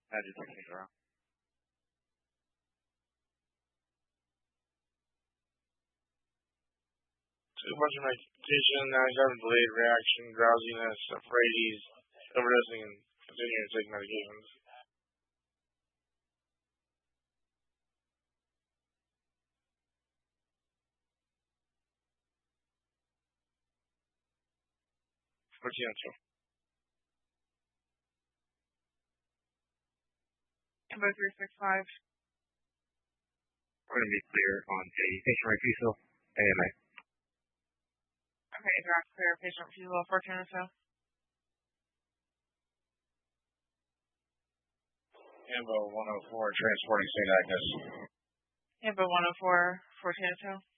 Agitated. Too much medication, having delayed reaction, drowsiness, arthritis, overdosing, and continuing to take medications. Potential. Number 365. We're going to be clear on a patient refusal, AMA. Okay, draft clear patient refusal for Tenneco. Ambo 104, transporting St. Agnes. Ambo 104 for Tenneco.